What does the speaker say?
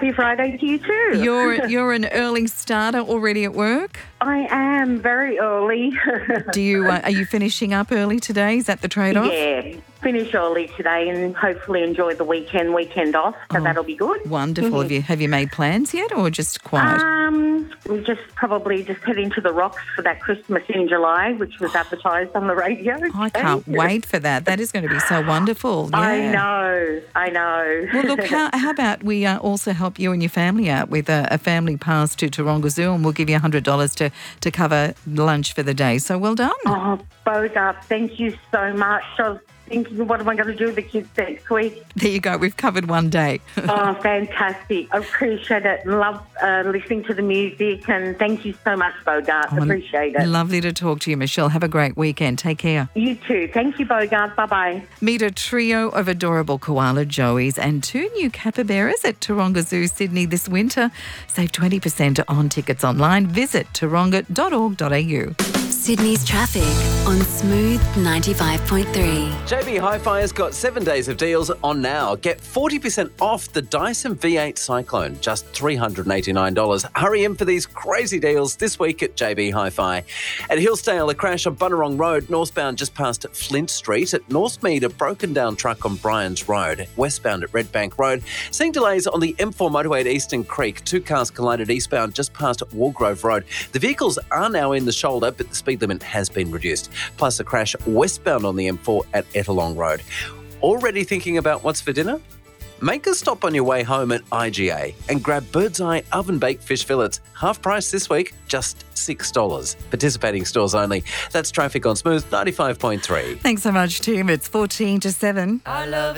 happy Friday to you too. You're an early starter already at work? I am very early. Are you finishing up early today? Is that the trade-off? Yeah, finish early today and hopefully enjoy the weekend off, so that'll be good. Wonderful. Have you made plans yet or just quiet? We just heading to the Rocks for that Christmas in July, which was advertised on the radio. I can't wait for that. That is going to be so wonderful. Yeah. I know. Well, look, how about we also help you and your family out with a family pass to Taronga Zoo, and we'll give you $100 to cover lunch for the day. So well done. Oh, Bogart, thank you so much. I was thinking, what am I going to do with the kids next week? There you go. We've covered one day. Oh, fantastic. I appreciate it. Love listening to the music, and thank you so much, Bogart. Appreciate it. Lovely to talk to you, Michelle. Have a great weekend. Take care. You too. Thank you, Bogart. Bye-bye. Meet a trio of adorable koala joeys and 2 new capybaras at Taronga Zoo, Sydney this winter. Save 20% on tickets online. Visit taronga.org.au. Sydney's traffic on Smooth 95.3. JB Hi-Fi has got 7 days of deals on now. Get 40% off the Dyson V8 Cyclone, just $389. Hurry in for these crazy deals this week at JB Hi-Fi. At Hillsdale, a crash on Bunnerong Road, northbound just past Flint Street. At Northmead, a broken down truck on Bryans Road. Westbound at Red Bank Road. Seeing delays on the M4 motorway at Eastern Creek. 2 cars collided eastbound just past Walgrove Road. The vehicles are now in the shoulder, but the speed limit has been reduced. Plus a crash westbound on the M4 at Ettalong Road. Already thinking about what's for dinner? Make a stop on your way home at IGA and grab Bird's Eye oven-baked fish fillets. Half price this week, just $6. Participating stores only. That's traffic on Smooth 95.3. Thanks so much, Tim. It's 14 to 7. I love